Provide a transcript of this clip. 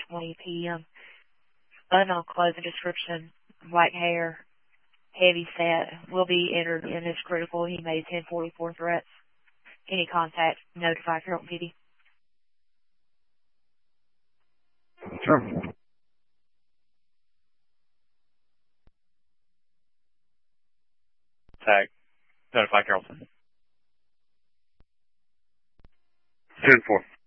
5:20 p.m. Unknown clothing description, white hair, heavy set, will be entered in as critical. He made 1044 threats. Any contact, notify Carrollton PD. Sure. Tag, notify Carrollton. 10-4.